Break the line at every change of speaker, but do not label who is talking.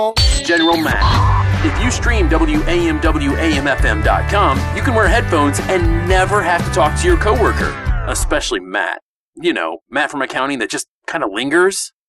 General Matt. If you stream WAMWAMFM.com, you can wear headphones and never have to talk to your coworker, especially Matt. You know, Matt from accounting that just kind of lingers.